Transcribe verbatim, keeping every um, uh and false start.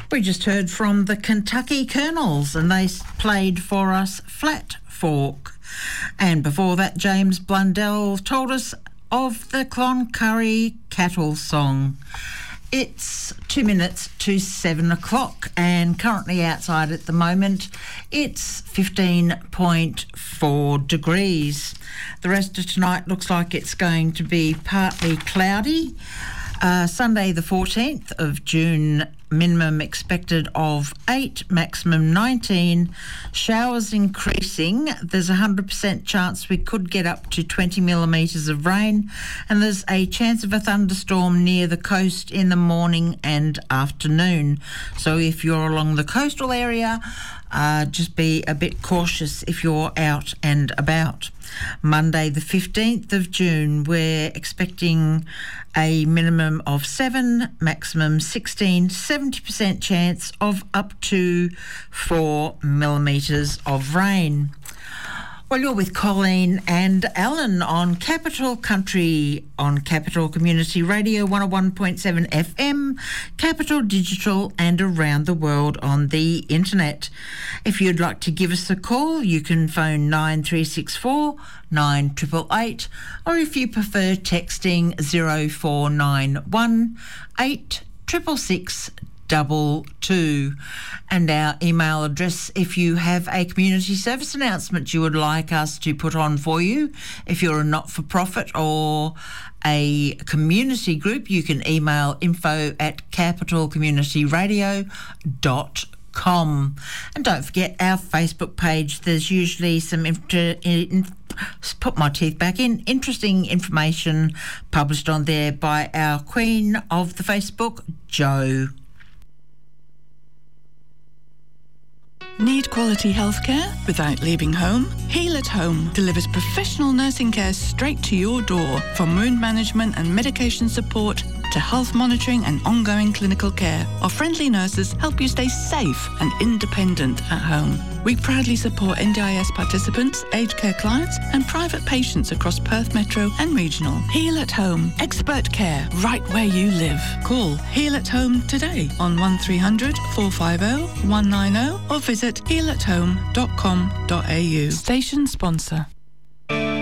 We just heard from the Kentucky Colonels and they played for us Flat Fork. And before that, James Blundell told us of the Cloncurry Cattle Song. It's two minutes to seven o'clock and currently outside at the moment it's fifteen point four degrees. The rest of tonight looks like it's going to be partly cloudy. Uh, Sunday the fourteenth of June, minimum expected of eight, maximum nineteen. Showers increasing. There's a one hundred percent chance we could get up to twenty millimetres of rain, and there's a chance of a thunderstorm near the coast in the morning and afternoon. So if you're along the coastal area, uh, just be a bit cautious if you're out and about. Monday the fifteenth of June, we're expecting a minimum of seven, maximum sixteen, seventy percent chance of up to four millimetres of rain. Well, you're with Colleen and Alan on Capital Country, on Capital Community Radio one oh one point seven F M, Capital Digital and around the world on the internet. If you'd like to give us a call, you can phone nine three six four, nine eight eight eight, or if you prefer texting zero four nine one, eight six six six double two. And our email address, if you have a community service announcement you would like us to put on for you, if you're a not-for-profit or a community group, you can email info at capital community radio dot com. And don't forget our Facebook page. There's usually some inter- in, put my teeth back in interesting information published on there by our queen of the Facebook, Jo. Need quality healthcare without leaving home? Heal at Home delivers professional nursing care straight to your door, from wound management and medication support to health monitoring and ongoing clinical care. Our friendly nurses help you stay safe and independent at home. We proudly support N D I S participants, aged care clients and private patients across Perth Metro and Regional. Heal at Home. Expert care right where you live. Call Heal at Home today on one three hundred, four five zero, one nine zero or visit heal at home dot com dot a u. Station sponsor.